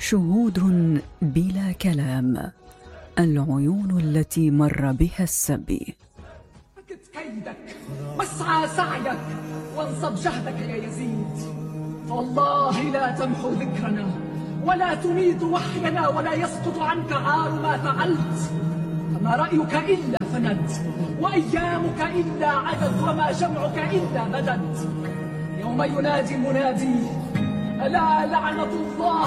شهود بلا كلام، العيون التي مر بها السبي. فكت كيدك واسعى سعيك وانصب جهدك يا يزيد، فوالله لا تمحو ذكرنا ولا تميت وحينا ولا يسقط عنك عار ما فعلت. فما رأيك إلا فند، وأيامك إلا عدد، وما جمعك إلا مدد. يوم ينادي المنادي ألا لعنة الله